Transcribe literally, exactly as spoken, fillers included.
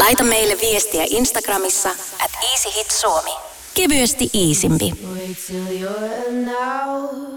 Laita meille viestiä Instagramissa at easyhit suomi. Kevyesti iisimpi. Wait till you're now.